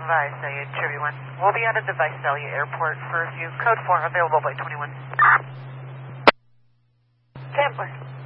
Visalia, Cherry 1. We'll be out of the Visalia Airport for a few. Code 4 available by 21. Templar.